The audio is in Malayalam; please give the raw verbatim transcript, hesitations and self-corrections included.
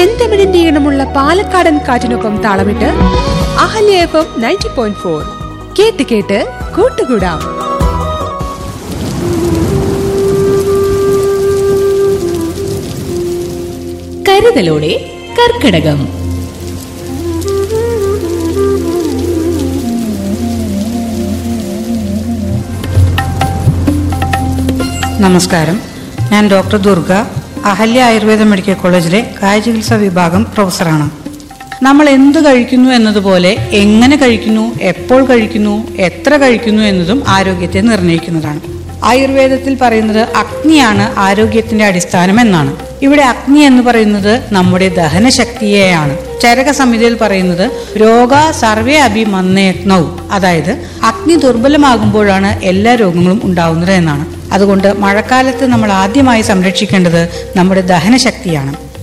ചെന്തമിഴിന്റെ ഈണമുള്ള പാലക്കാടൻ കാറ്റിനൊപ്പം താളമിട്ട് Ahalya F M ninety point four കേട്ട് കേട്ട് കൂട്ടുകൂടാം. കരുതലോടെ കർക്കിടകം. നമസ്കാരം, ഞാൻ ഡോക്ടർ ദുർഗ, അഹല്യ ആയുർവേദ മെഡിക്കൽ കോളേജിലെ കായചികിത്സാ വിഭാഗം പ്രൊഫസറാണ്. നമ്മൾ എന്ത് കഴിക്കുന്നു എന്നതുപോലെ എങ്ങനെ കഴിക്കുന്നു, എപ്പോൾ കഴിക്കുന്നു, എത്ര കഴിക്കുന്നു എന്നതും ആരോഗ്യത്തെ നിർണ്ണയിക്കുന്നതാണ്. ആയുർവേദത്തിൽ പറയുന്നത് അഗ്നിയാണ് ആരോഗ്യത്തിന്റെ അടിസ്ഥാനം എന്നാണ്. ഇവിടെ അഗ്നി എന്ന് പറയുന്നത് നമ്മുടെ ദഹനശക്തിയെയാണ്. ചരക സംഹിതയിൽ പറയുന്നത് രോഗ സർവേ അഭിമന്നയജ്ഞവും, അതായത് അഗ്നി ദുർബലമാകുമ്പോഴാണ് എല്ലാ രോഗങ്ങളും ഉണ്ടാവുന്നത് എന്നാണ്. അതുകൊണ്ട് മഴക്കാലത്ത് നമ്മൾ ആദ്യമായി സംരക്ഷിക്കേണ്ടത് നമ്മുടെ ദഹനശക്തിയാണ്.